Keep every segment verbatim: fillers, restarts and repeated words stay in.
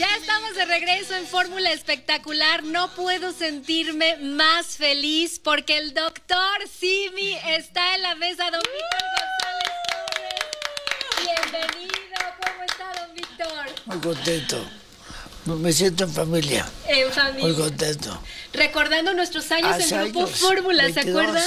Ya estamos de regreso en Fórmula Espectacular. No puedo sentirme más feliz porque el doctor Simi está en la mesa. Don Víctor González Torres. Bienvenido. ¿Cómo está, don Víctor? Muy contento. Me siento en familia. En familia. Muy contento. Recordando nuestros años Hace en Grupo años, Fórmula, ¿se veintidós. acuerda?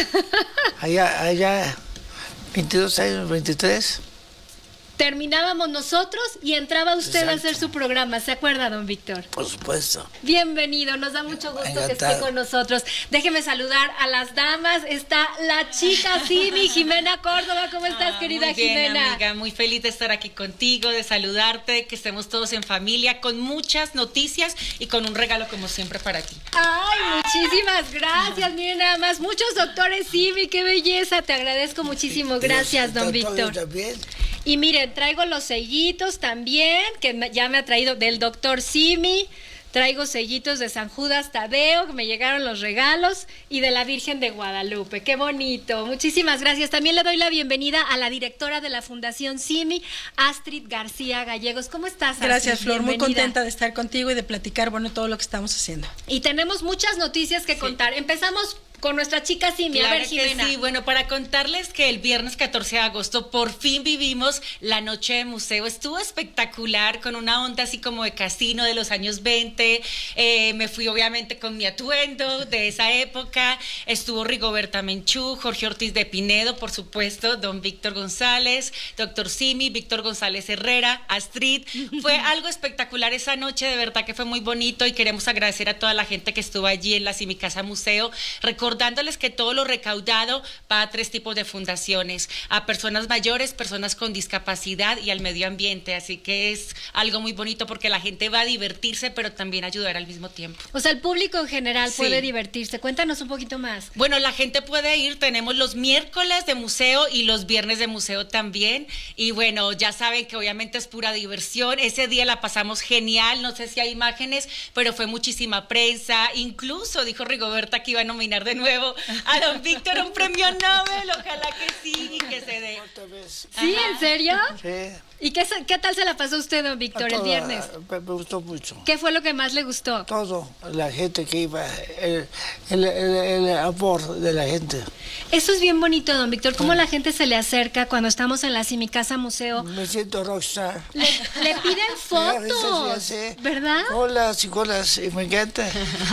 Allá, allá, veintidós años, veintitrés. Terminábamos nosotros y entraba usted Exacto. a hacer su programa. ¿Se acuerda, don Víctor? Por supuesto. Bienvenido, nos da mucho gusto Encantado. que esté con nosotros. Déjeme saludar a las damas. Está la chica Simi, Jimena Córdoba. ¿Cómo estás, Ah, querida muy bien, Jimena? amiga, muy feliz de estar aquí contigo, de saludarte, que estemos todos en familia, con muchas noticias y con un regalo como siempre para ti. Ay, muchísimas gracias. Miren nada más, muchos doctores Simi, qué belleza. Te agradezco muchísimo. Gracias, don Víctor. También. Y miren, traigo los sellitos también, que me- ya me ha traído del doctor Simi. Traigo sellitos de San Judas Tadeo, que me llegaron los regalos, y de la Virgen de Guadalupe. ¡Qué bonito! Muchísimas gracias. También le doy la bienvenida a la directora de la Fundación Simi, Astrid García Gallegos. ¿Cómo estás, Astrid? Gracias, Flor. Muy Bienvenida. contenta de estar contigo y de platicar, bueno, todo lo que estamos haciendo. Y tenemos muchas noticias que contar. Empezamos con nuestra chica Simi. Claro a ver, que Jimena. sí, bueno, para contarles que el viernes catorce de agosto por fin vivimos la noche de museo. Estuvo espectacular, con una onda así como de casino de los años veinte. Eh, me fui obviamente con mi atuendo de esa época. Estuvo Rigoberta Menchú, Jorge Ortiz de Pinedo, por supuesto, don Víctor González, doctor Simi, Víctor González Herrera, Astrid. Fue algo espectacular esa noche, de verdad que fue muy bonito y queremos agradecer a toda la gente que estuvo allí en la Simi Casa Museo, recordándoles que todo lo recaudado va a tres tipos de fundaciones: a personas mayores, personas con discapacidad y al medio ambiente. Así que es algo muy bonito porque la gente va a divertirse, pero también ayudar al mismo tiempo. O sea, el público en general Sí. puede divertirse. Cuéntanos un poquito más. Bueno, la gente puede ir, tenemos los miércoles de museo y los viernes de museo también. Y bueno, ya saben que obviamente es pura diversión. Ese día la pasamos genial, no sé si hay imágenes, pero fue muchísima prensa. Incluso dijo Rigoberta que iba a nominar de nuevo a don Víctor un premio Nobel. Ojalá que sí y que se dé. Otra vez. ¿Sí? Ajá. ¿En serio? Sí. ¿Y qué, se- qué tal se la pasó usted, don Víctor, A el toda- viernes? Me, me gustó mucho. ¿Qué fue lo que más le gustó? Todo, la gente que iba, el, el, el, el amor de la gente. Eso es bien bonito, don Víctor. ¿Cómo la gente se le acerca cuando estamos en la Simi Casa Museo? Me siento rockstar. Le, le piden Ya, fotos, ya sé. ¿verdad? Hola, psicólogas, y me encanta.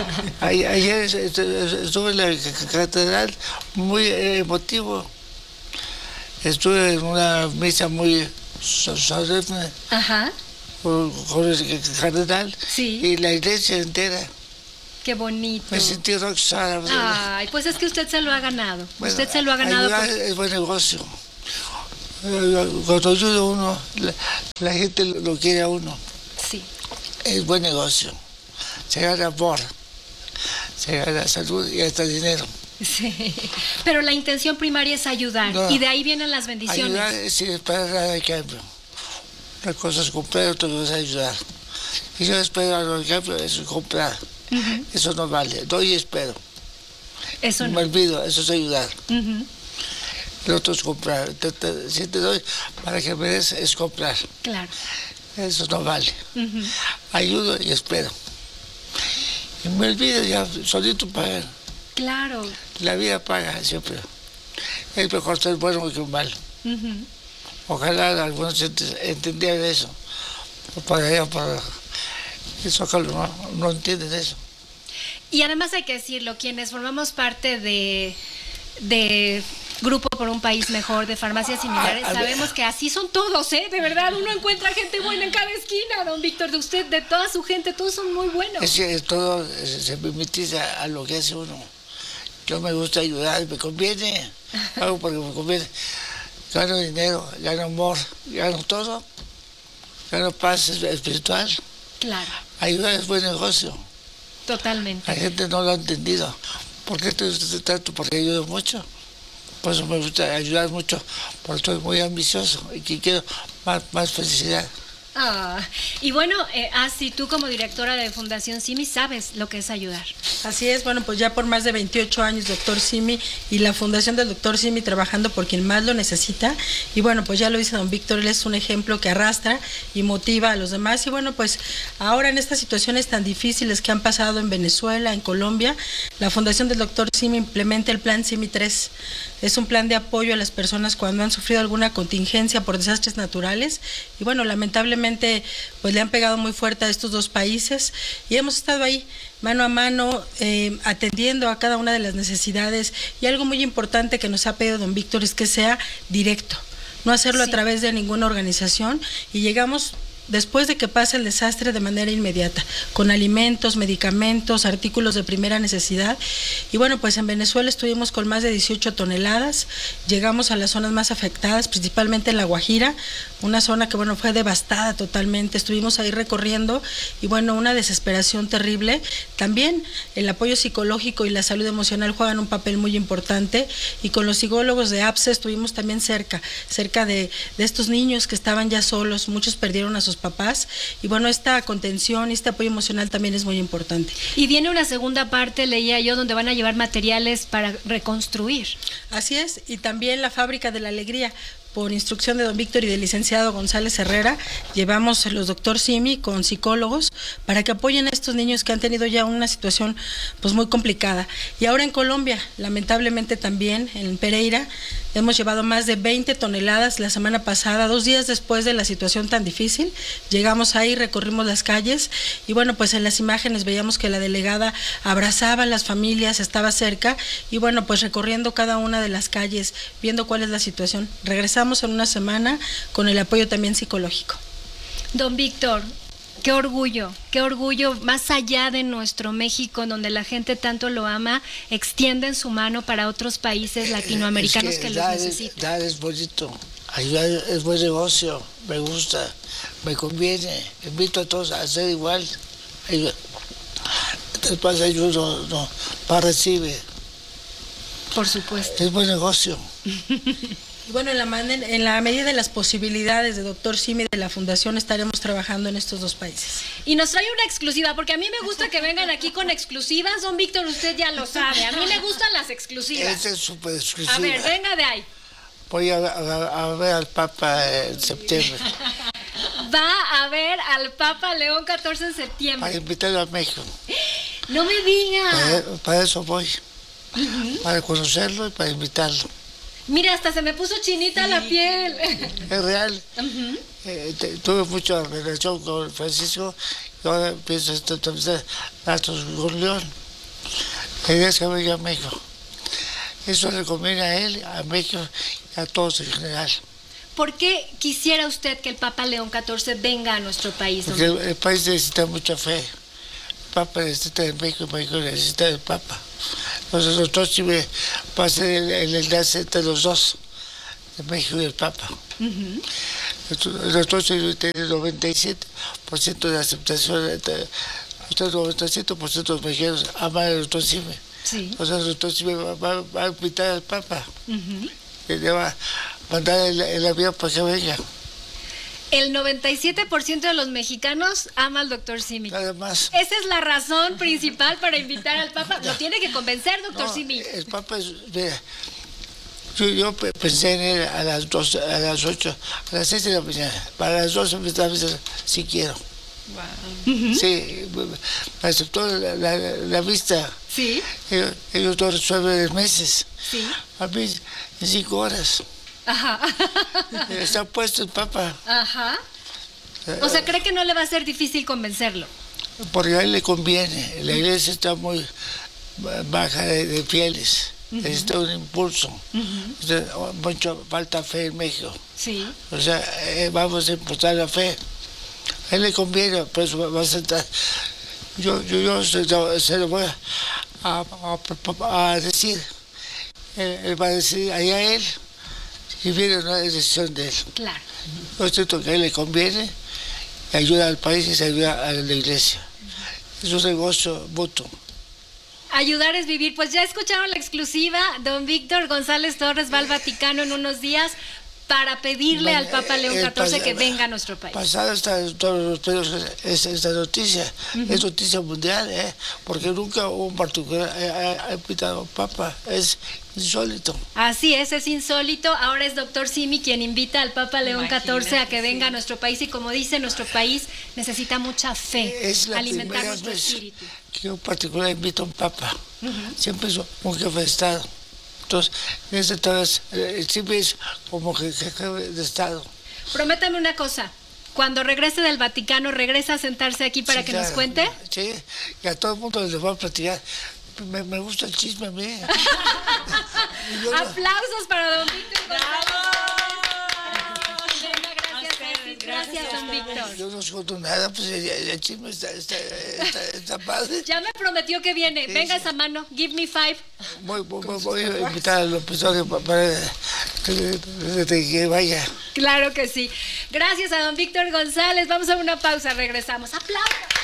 Ay- Ayer est- estuve en la c- catedral, muy eh, emotivo. Estuve en una misa muy so- solemne Ajá, con con el cardenal Sí. y la iglesia entera. qué bonito. Me sentí rockstar. Ay, pues es que usted se lo ha ganado. Bueno, usted se lo ha ganado. ayudar por- es buen negocio. Eh, Cuando ayuda a uno, la, la gente lo lo quiere a uno. Sí. Es buen negocio. Se gana amor, se gana salud y hasta dinero. Sí, pero la intención primaria es ayudar No. y de ahí vienen las bendiciones. Ayudar es sin esperar nada de cambio. Una cosa es comprar, otra cosa es ayudar. Y yo espero algo de cambio, eso es comprar. Ujú. Eso no vale. Doy y espero. Eso Me no. olvido, eso es ayudar. Ujú, El otro es comprar. Te- te- si te doy para que me des, es comprar. claro. Eso no vale. Ujú. Ayudo y espero. Y me olvido ya, solito pagar. Claro. La vida paga siempre. Es mejor ser bueno que malo. Ujú. Ojalá algunos ent- entendieran eso. Para allá, para... Eso acá no, no entienden eso. Y además hay que decirlo, quienes formamos parte de, de Grupo por un País Mejor, de farmacias similares, A- a ver. sabemos que así son todos, ¿eh? De verdad, uno encuentra gente buena en cada esquina, don Víctor, de usted, de toda su gente, todos son muy buenos. Es que todo se se mimetiza a lo que hace uno. Yo me gusta ayudar, me conviene. Hago porque me conviene. Gano dinero, gano amor, gano todo. Gano paz espiritual. Claro, Ayudar es buen negocio. totalmente. La gente no lo ha entendido. ¿Por qué te gusta tanto? Porque ayudo mucho. Por eso me gusta ayudar mucho, porque soy muy ambicioso y que quiero más, más felicidad. Ah, y bueno, eh, así tú como directora de Fundación Simi sabes lo que es ayudar. Así es, bueno, pues ya por más de veintiocho años, doctor Simi y la Fundación del doctor Simi trabajando por quien más lo necesita. Y bueno, pues ya lo dice don Víctor, él es un ejemplo que arrastra y motiva a los demás. Y bueno, pues ahora en estas situaciones tan difíciles que han pasado en Venezuela, en Colombia, la Fundación del doctor Simi implementa el plan Simi tres. Es un plan de apoyo a las personas cuando han sufrido alguna contingencia por desastres naturales. Y bueno, lamentablemente pues le han pegado muy fuerte a estos dos países y hemos estado ahí mano a mano eh, atendiendo a cada una de las necesidades. Y algo muy importante que nos ha pedido don Víctor es que sea directo, no hacerlo sí. a través de ninguna organización, y llegamos después de que pasa el desastre de manera inmediata, con alimentos, medicamentos, artículos de primera necesidad. Y bueno, pues en Venezuela estuvimos con más de dieciocho toneladas, llegamos a las zonas más afectadas, principalmente en La Guajira, una zona que bueno fue devastada totalmente, estuvimos ahí recorriendo y bueno, una desesperación terrible. También el apoyo psicológico y la salud emocional juegan un papel muy importante, y con los psicólogos de A P S E estuvimos también cerca, cerca de, de estos niños que estaban ya solos, muchos perdieron a sus papás, y bueno, esta contención y este apoyo emocional también es muy importante. Y viene una segunda parte, leía yo, donde van a llevar materiales para reconstruir. Así es, y también la Fábrica de la Alegría. Por instrucción de don Víctor y del licenciado González Herrera, llevamos los doctor Simi con psicólogos para que apoyen a estos niños que han tenido ya una situación pues muy complicada. Y ahora en Colombia, lamentablemente también en Pereira, hemos llevado más de veinte toneladas la semana pasada, dos días después de la situación tan difícil. Llegamos ahí, recorrimos las calles y bueno, pues en las imágenes veíamos que la delegada abrazaba a las familias, estaba cerca y bueno, pues recorriendo cada una de las calles, viendo cuál es la situación. Regresamos en una semana con el apoyo también psicológico. Don Víctor, qué orgullo, qué orgullo, más allá de nuestro México, donde la gente tanto lo ama, extienden su mano para otros países latinoamericanos es que, que dar, los necesitan. Dar es bonito, ayudar es buen negocio, me gusta, me conviene, invito a todos a hacer igual. Después ayudo, no, para recibir. Por supuesto. Es buen negocio. Y bueno, en la, manera, en la medida de las posibilidades de doctor Simi de la Fundación estaremos trabajando en estos dos países. Y nos trae una exclusiva, porque a mí me gusta que vengan aquí con exclusivas, don Víctor, usted ya lo sabe, a mí me gustan las exclusivas. Esta es súper exclusiva. A ver, venga de ahí. Voy a, a, a ver al Papa en septiembre. Va a ver al Papa León catorce en septiembre. Para invitarlo a México. No me diga. Para, para eso voy. Uh-huh. Para conocerlo y para invitarlo. Mira, hasta se me puso chinita sí. la piel. Es real. Uh-huh. eh, te, tuve mucha relación con Francisco y ahora pienso establecer datos con León. La idea es que venga a México. Eso le conviene a él, a México y a todos en general. ¿Por qué quisiera usted que el Papa León catorce venga a nuestro país? Porque el, el país necesita mucha fe. El Papa necesita de México y México necesita del Papa. Entonces nosotros sí me va a ser el, el enlace entre los dos, de México y el Papa. Uh-huh. Nosotros tenemos el noventa y siete por ciento de aceptación, el noventa y siete por ciento de los mexicanos aman al doctor Simi. Sí. Entonces el doctor Simi va, va, va a invitar al Papa. Uh-huh. Y le va a mandar el, el avión para que venga. El noventa y siete por ciento de los mexicanos ama al doctor Simi. Nada más. Esa es la razón principal para invitar al Papa. Lo tiene que convencer, doctor no, Simi. El Papa es... Mira, yo, yo pensé en él a las dos, a las ocho, a las seis de la mañana. Para las doce me estaba diciendo, si quiero. Wow. Uh-huh. Sí, me aceptó la, la, la vista. Sí. Ellos, ellos lo resuelven en meses. Sí. A mí, en cinco horas. Ajá. Está puesto el Papa. Ajá. O sea, ¿cree que no le va a ser difícil convencerlo? Porque a él le conviene. La iglesia está muy baja de, de fieles. Uh-huh. Necesita un impulso. Uh-huh. O sea, mucho falta fe en México. Sí. O sea, eh, vamos a impulsar la fe. A él le conviene, por eso va a sentar. Yo, yo, yo se, se lo voy a, a, a, a decir. Él, él va a decir allá él. Y viene una decisión de él. Claro. Yo siento que a él le conviene, ayuda al país y se ayuda a la iglesia. Uh-huh. Es un negocio mutuo. Ayudar es vivir. Pues ya escucharon la exclusiva. Don Víctor González Torres va al Vaticano en unos días para pedirle Bueno, al Papa León el catorce pas- que venga a nuestro país. Pasada hasta todos los pelos es esta noticia, es noticia mundial, ¿eh? Porque nunca un particular ha, ha invitado a Papa, es insólito. Así es, es insólito. Ahora es doctor Simi quien invita al Papa León Imagínate, catorce a que sí. venga a nuestro país y como dice, nuestro país necesita mucha fe, Es la alimentar primera nuestro vez espíritu. que un particular invita a un Papa, siempre es un jefe de Estado. Entonces, en este entonces, eh, siempre es como que que jefe de Estado. Prométame una cosa, cuando regrese del Vaticano, ¿regresa a sentarse aquí para Sí, que nos claro. cuente? Sí, y a todo el mundo les voy a platicar. Me, me gusta el chisme a mí. Y yo no- Aplausos para don Víctor ¡Bravo! Venga, gracias, Ceci. Gracias, don Víctor. Yo no escondo nada, pues el, el chisme está, está, está, está padre. Ya me prometió que viene. Venga esa mano, give me five. Voy, voy, voy, voy a invitar a López Obrador para, para que, que vaya. Claro que sí. Gracias a don Víctor González. Vamos a una pausa, regresamos. ¡Aplausos!